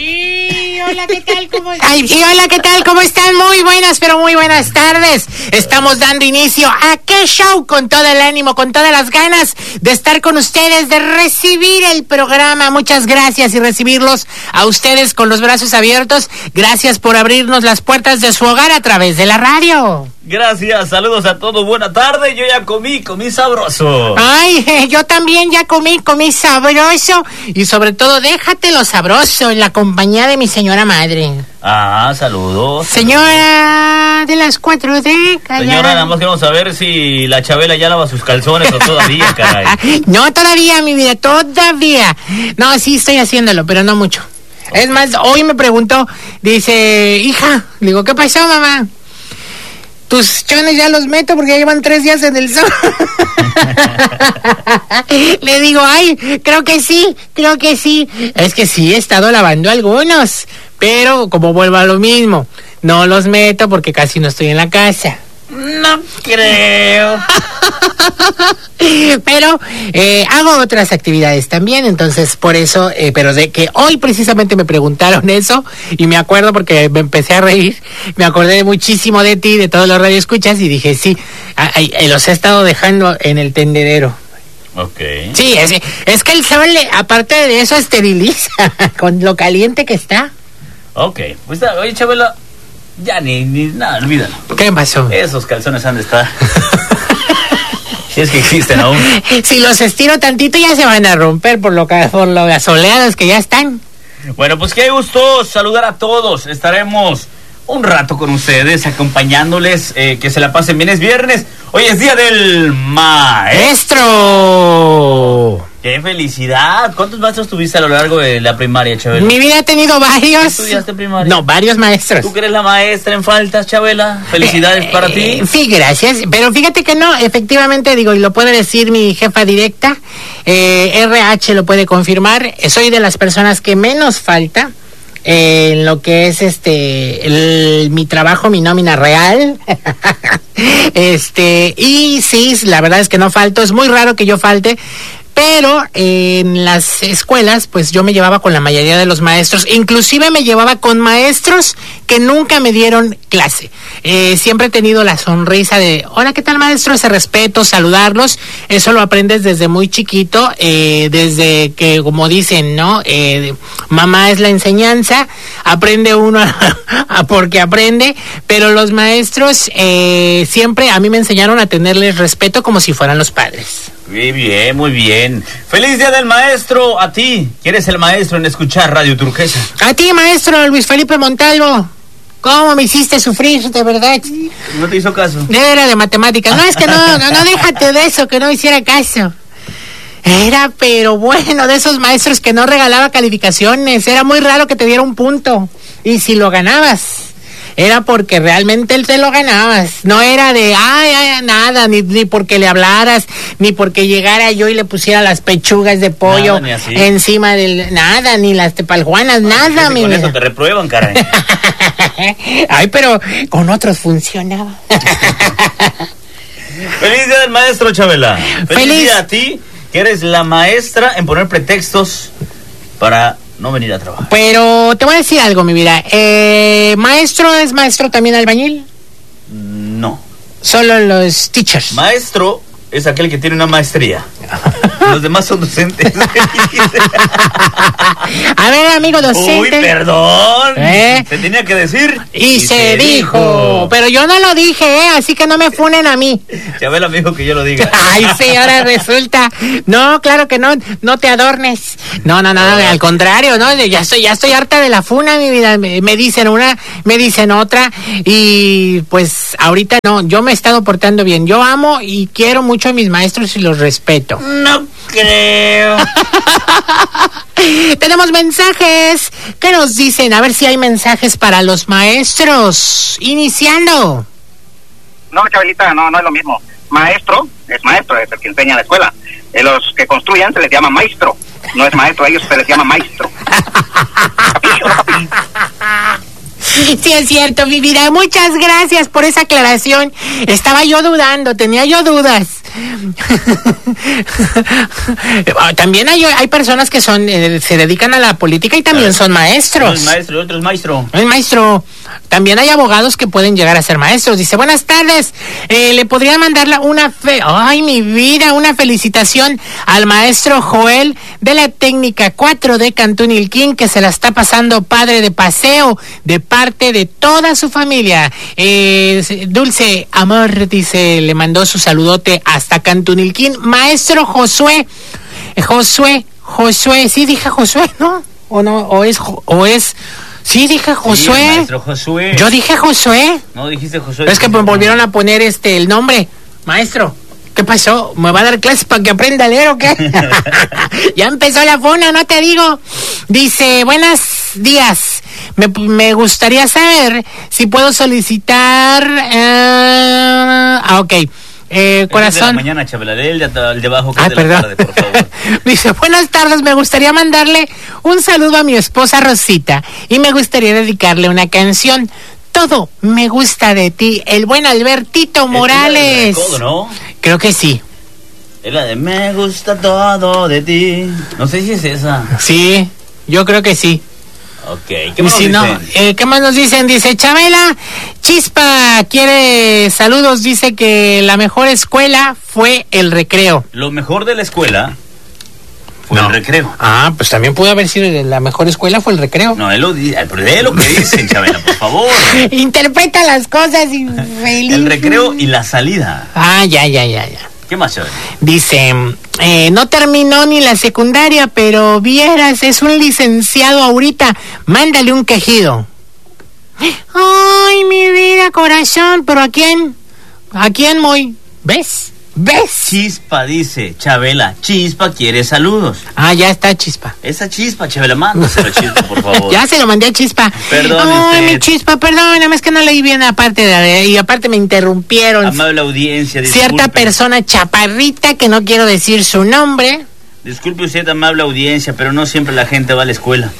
Sí, hola, ¿qué tal? Hola, ¿qué tal? ¿Cómo están? Muy buenas, pero muy buenas tardes. Estamos dando inicio a ¿Qué Show? Con todo el ánimo, con todas las ganas de estar con ustedes, de recibir el programa. Muchas gracias y recibirlos a ustedes con los brazos abiertos. Gracias por abrirnos las puertas de su hogar a través de la radio. Gracias, saludos a todos, buena tarde. Yo ya comí sabroso. Ay, yo también ya comí sabroso. Y sobre todo, déjatelo sabroso en la compañía de mi señora madre. Ah, saludos. Señora de las 4 décadas. Señora, nada más queremos saber si la Chabela ya lava sus calzones o todavía, caray. No, todavía, mi vida, todavía. No, sí estoy haciéndolo, pero no mucho. Es más, hoy me preguntó, dice, hija, le digo, ¿qué pasó, mamá? Tus chones ya los meto porque ya llevan 3 días en el sol. Le digo, ay, creo que sí. Es que sí, he estado lavando algunos, pero como vuelvo a lo mismo, no los meto porque casi no estoy en la casa. No creo. Pero hago otras actividades también, entonces por eso, pero de que hoy precisamente me preguntaron eso y me acuerdo porque me empecé a reír, me acordé muchísimo de ti, de todos los radioescuchas y dije, sí, los he estado dejando en el tendedero. Okay. Sí, es que el sol, aparte de eso, esteriliza con lo caliente que está. Ok, pues oye, Chabela, ya ni nada, olvídalo. ¿Qué pasó? Esos calzones han de estar. Si es que existen aún. Si los estiro tantito ya se van a romper por lo asoleados que ya están. Bueno, pues qué gusto saludar a todos. Estaremos un rato con ustedes, acompañándoles, que se la pasen bien. Es viernes, hoy es día del maestro. ¡Qué felicidad! ¿Cuántos maestros tuviste a lo largo de la primaria, Chabela? Mi vida ha tenido varios. ¿Estudiaste primaria? No, varios maestros. ¿Tú que eres la maestra en faltas, Chabela? Felicidades para ti. Sí, gracias. Pero fíjate que no, efectivamente, digo, y lo puede decir mi jefa directa, RH lo puede confirmar, soy de las personas que menos falta en lo que es mi trabajo, mi nómina real. Y sí, la verdad es que no falto, es muy raro que yo falte. Pero en las escuelas, pues yo me llevaba con la mayoría de los maestros, inclusive me llevaba con maestros que nunca me dieron clase. Siempre he tenido la sonrisa de, hola, ¿qué tal, maestro? Ese respeto, saludarlos, eso lo aprendes desde muy chiquito, desde que, como dicen, ¿no? Mamá es la enseñanza, aprende uno porque aprende, pero los maestros siempre a mí me enseñaron a tenerles respeto como si fueran los padres. Muy bien, muy bien. ¡Feliz Día del Maestro! A ti, que eres el maestro en escuchar Radio Turquesa. A ti, maestro Luis Felipe Montalvo. ¿Cómo me hiciste sufrir, de verdad? No te hizo caso. Era de matemáticas. No, es que no, déjate de eso, que no hiciera caso. Era, pero bueno, de esos maestros que no regalaba calificaciones. Era muy raro que te diera un punto. Y si lo ganabas, era porque realmente él te lo ganabas. No era de, nada, ni porque le hablaras, ni porque llegara yo y le pusiera las pechugas de pollo encima del... Nada, ni las tepaljuanas, nada, mi con eso te reprueban, caray. Ay, pero con otros funcionaba. ¡Feliz Día del Maestro, Chabela! ¡Feliz día a ti, que eres la maestra en poner pretextos para no venir a trabajar! Pero te voy a decir algo, mi vida. ¿Maestro es maestro también albañil? No. Solo los teachers. Maestro es aquel que tiene una maestría. Los demás son docentes. A ver, amigo docente. Uy, perdón. Se tenía que decir. Y se dijo. Pero yo no lo dije, así que no me funen a mí. Chabela me dijo que yo lo diga. Ay, sí, ahora resulta. No, claro que no, no te adornes. No, al contrario, no, ya estoy harta de la funa, mi vida. Me dicen una, me dicen otra. Y pues ahorita no, yo me he estado portando bien. Yo amo y quiero mucho a mis maestros y los respeto. No creo. Tenemos mensajes. ¿Qué nos dicen? A ver si hay mensajes para los maestros. Iniciando. No, Chabelita, no es lo mismo. Maestro, es el que enseña en la escuela. Los que construyan se les llama maestro. No es maestro, a ellos se les llama maestro. Sí, es cierto, mi vida. Muchas gracias por esa aclaración. Estaba yo dudando, tenía yo dudas. También hay personas que son se dedican a la política y también son maestros. El maestro, el otro es maestro. El maestro. También hay abogados que pueden llegar a ser maestros. Dice, buenas tardes. Le podría mandarle una felicitación al maestro Joel de la técnica 4 de Cantún Ilquín, que se la está pasando padre de paseo de parte de toda su familia. Dulce amor, dice, le mandó su saludote hasta Cantún Ilquín. Maestro Josué, sí dije Josué, ¿no? ¿O no? ¿O es? Sí, dije Josué. Sí, maestro Josué. Yo dije Josué. No, dijiste Josué. Es que me volvieron a poner el nombre. Maestro, ¿qué pasó? ¿Me va a dar clases para que aprenda a leer o qué? Ya empezó la fona, no te digo. Dice, buenos días. Me gustaría saber si puedo solicitar... ok. Corazón. De la mañana, Chabela, el de abajo, que es de perdón. la tarde, por favor. Dice, buenas tardes, me gustaría mandarle un saludo a mi esposa Rosita y me gustaría dedicarle una canción. Todo me gusta de ti, el buen Albertito Morales. Recodo, ¿no? Creo que sí. Es la de me gusta todo de ti. No sé si es esa. Sí, yo creo que sí. Ok, ¿qué más si nos dicen? ¿Qué más nos dicen? Dice, Chabela, Chispa quiere saludos, dice que la mejor escuela fue el recreo. Lo mejor de la escuela fue el recreo. Ah, pues también pudo haber sido la mejor escuela fue el recreo. No, él lo dice, pero lee lo que dicen, Chabela, por favor. Interpreta las cosas y feliz. El recreo y la salida. Ah, ya. ¿Qué más, Chabela? Dice, no terminó ni la secundaria, pero vieras, es un licenciado ahorita. Mándale un quejido. Ay, mi vida, corazón, pero ¿a quién? ¿A quién, Moy? ¿Ves? Chispa dice, Chabela, Chispa quiere saludos. Ah, ya está Chispa. Esa Chispa, Chabela, mándaselo a Chispa, por favor. Ya se lo mandé a Chispa. Perdón. Ay, mi Chispa, perdóname, es que no leí bien y aparte me interrumpieron. Amable audiencia, disculpe. Cierta persona chaparrita, que no quiero decir su nombre. Disculpe usted, amable audiencia, pero no siempre la gente va a la escuela.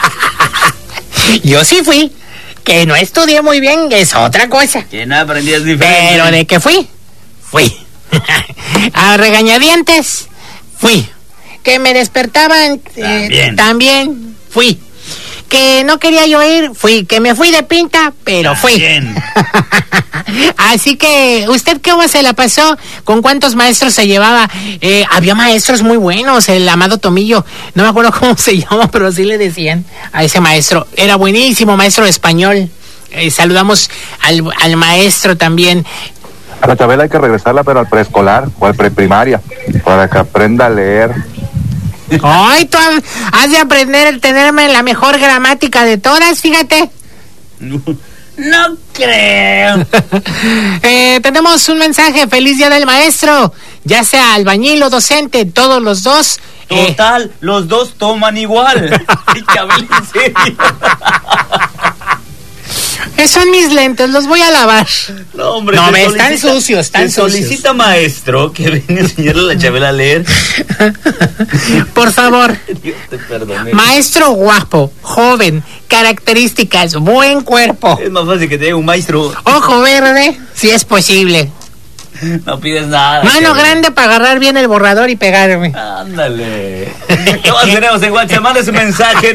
Yo sí fui. Que no estudié muy bien es otra cosa. Que no aprendías diferente. Pero de que fui. A regañadientes, fui. Que me despertaban, también fui. Que no quería yo ir, fui. Que me fui de pinta, pero fui. Así que, ¿usted cómo se la pasó? ¿Con cuántos maestros se llevaba? Había maestros muy buenos, el amado Tomillo. No me acuerdo cómo se llama, pero sí le decían a ese maestro. Era buenísimo, maestro de español. Saludamos al maestro también. A la Chabela hay que regresarla, pero al preescolar o al preprimaria, para que aprenda a leer. Ay, tú has de aprender a tenerme la mejor gramática de todas, fíjate. No creo. Tenemos un mensaje, feliz día del maestro, ya sea albañil o docente, todos los dos. Total, los dos toman igual. Chabela, en serio. Son mis lentes, los voy a lavar. No, hombre, no, están sucios, solicita maestro que venga a enseñarle a la Chabela a leer. Por favor. Dios te perdone. Maestro guapo, joven, características, buen cuerpo. Es más fácil que te dé un maestro. Ojo verde, si es posible. No pides nada. Mano Chabela grande para agarrar bien el borrador y pegarme. Ándale. ¿Qué más tenemos en WhatsApp? Mande su mensaje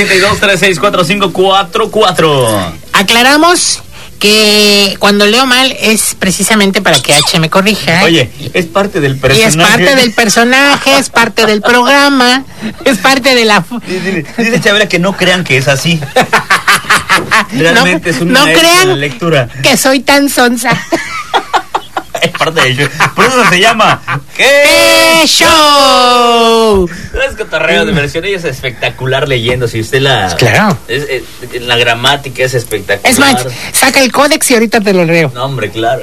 9982364544. Aclaramos que cuando leo mal es precisamente para que H me corrija. Oye, es parte del personaje. Y es parte del personaje, es parte del programa, es parte de la... Dice Chabela que no crean que es así. Realmente es una lectura. Que soy tan sonsa. Es parte del show. Por eso se llama ¡Qué show! Es cotorreo de versión. Ella es espectacular leyendo. Si usted la... Claro. La gramática es espectacular. Es más, saca el códex y ahorita te lo leo. No, hombre, claro.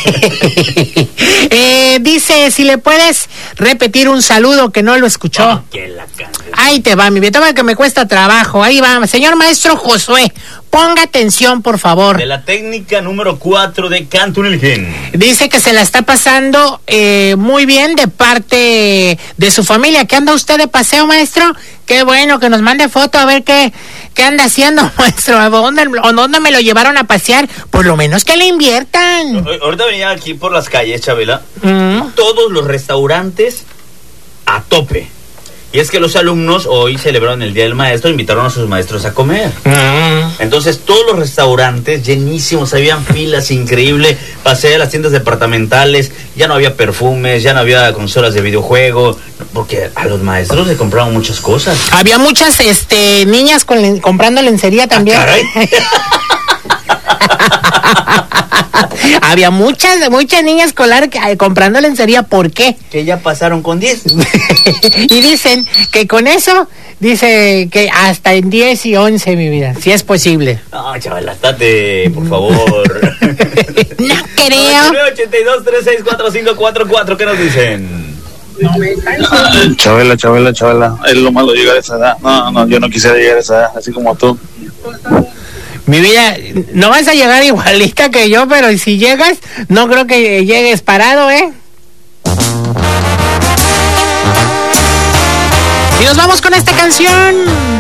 Dice, si le puedes repetir un saludo que no lo escuchó. Oh, que la canción. Ahí te va, mi vida. Toma que me cuesta trabajo. Ahí va. Señor maestro Josué, ponga atención, por favor. De la técnica número 4 de Cantún Ilquín. Dice que se la está pasando muy bien de parte de su familia. ¿Qué anda usted de paseo, maestro? Qué bueno que nos mande foto a ver qué ¿Qué anda haciendo, maestro? ¿A dónde me lo llevaron a pasear? Por lo menos que le inviertan. Ahorita venía aquí por las calles, Chabela. Todos los restaurantes a tope. Y es que los alumnos hoy celebraron el Día del Maestro, invitaron a sus maestros a comer. Entonces todos los restaurantes llenísimos, habían filas increíbles. Pasé a las tiendas departamentales, ya no había perfumes, ya no había consolas de videojuego, porque a los maestros se compraban muchas cosas. Había muchas niñas comprando lencería también. Había muchas niñas escolar comprando lencería. ¿Por qué? Que ya pasaron con 10. Y dicen que con eso, dice que hasta en 10 y 11, mi vida, si es posible. No, chaval, estate, por favor. No creo. 82364544, ¿qué nos dicen? Chabela, es lo malo llegar a esa edad. No, yo no quisiera llegar a esa edad, así como tú. Mi vida, no vas a llegar igualita que yo, pero si llegas, no creo que llegues parado, ¿eh? Y nos vamos con esta canción.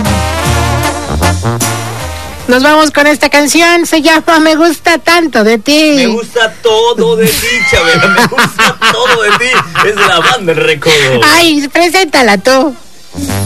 Se llama Me gusta tanto de ti. Me gusta todo de ti, Chabela. Me gusta todo de ti. Es de la banda El Recodo. Ay, preséntala tú.